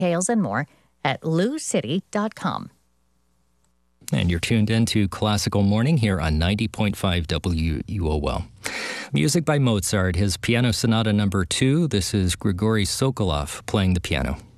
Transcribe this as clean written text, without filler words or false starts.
Details and more at loucity.com. And you're tuned in to Classical Morning here on 90.5 WUOL. Music by Mozart, his Piano Sonata No. 2. This is Grigory Sokolov playing the piano.